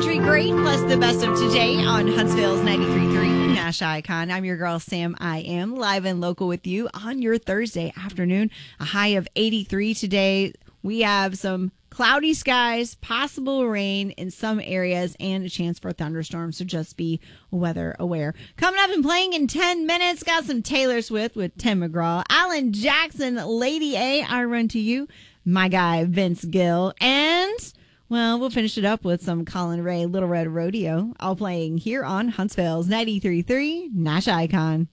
country great, plus the best of today on Huntsville's 93.3 Nash Icon. I'm your girl, Sam I Am, live and local with you on your Thursday afternoon. A high of 83 today. We have some cloudy skies, possible rain in some areas, and a chance for thunderstorms, so just be weather aware. Coming up and playing in 10 minutes, got some Taylor Swift with Tim McGraw, Alan Jackson, Lady A, I Run to You, my guy Vince Gill, and, well, we'll finish it up with some Colin Ray, Little Red Rodeo, all playing here on Huntsville's 93.3 Nash Icon.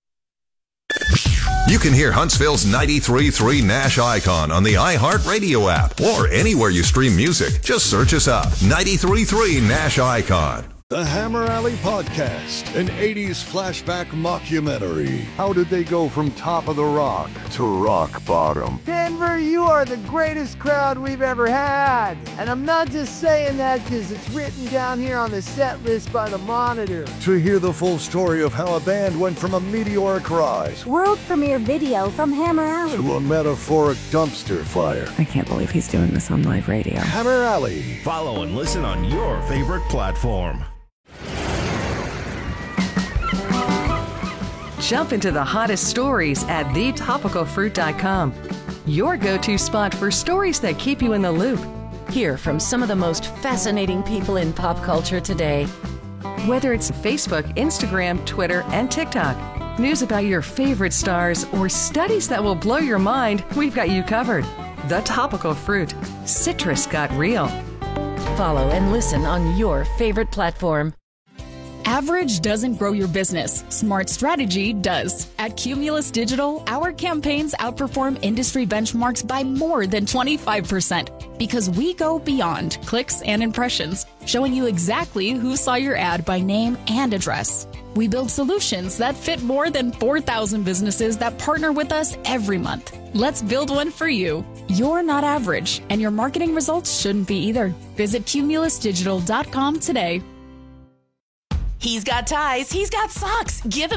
You can hear Huntsville's 93.3 Nash Icon on the iHeartRadio app or anywhere you stream music. Just search us up. 93.3 Nash Icon. The Hammer Alley Podcast, an 80s flashback mockumentary. How did they go from top of the rock to rock bottom? Denver, you are the greatest crowd we've ever had. And I'm not just saying that because it's written down here on the set list by the Monitor. To hear the full story of how a band went from a meteoric rise, world premiere video from Hammer Alley, to a metaphoric dumpster fire. I can't believe he's doing this on live radio. Hammer Alley. Follow and listen on your favorite platform. Jump into the hottest stories at thetopicalfruit.com. Your go-to spot for stories that keep you in the loop. Hear from some of the most fascinating people in pop culture today. Whether it's Facebook, Instagram, Twitter, and TikTok, news about your favorite stars, or studies that will blow your mind, we've got you covered. The Topical Fruit. Citrus got real. Follow and listen on your favorite platform. Average doesn't grow your business. Smart strategy does. At Cumulus Digital, our campaigns outperform industry benchmarks by more than 25% because we go beyond clicks and impressions, showing you exactly who saw your ad by name and address. We build solutions that fit more than 4,000 businesses that partner with us every month. Let's build one for you. You're not average, and your marketing results shouldn't be either. Visit cumulusdigital.com today. He's got ties. He's got socks. Give him